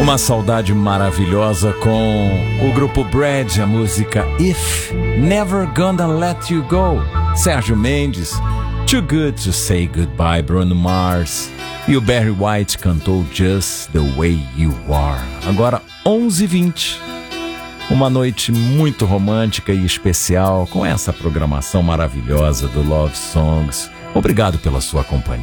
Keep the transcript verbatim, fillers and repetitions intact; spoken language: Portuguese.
Uma saudade maravilhosa com o grupo Brad, a música If, Never Gonna Let You Go, Sérgio Mendes, Too Good to Say Goodbye, Bruno Mars, e o Barry White cantou Just the Way You Are. Agora onze e vinte, uma noite muito romântica e especial com essa programação maravilhosa do Love Songs. Obrigado pela sua companhia.